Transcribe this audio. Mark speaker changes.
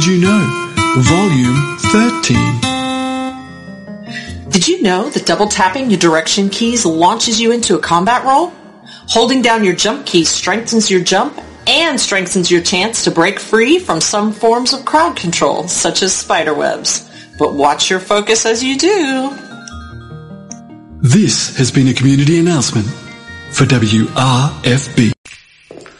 Speaker 1: You Know, Volume 13.
Speaker 2: Did you know that double tapping your direction keys launches you into a combat role? Holding down your jump key strengthens your jump and strengthens your chance to break free from some forms of crowd control, such as spiderwebs. But watch your focus as you do.
Speaker 1: This has been a community announcement for WRFB.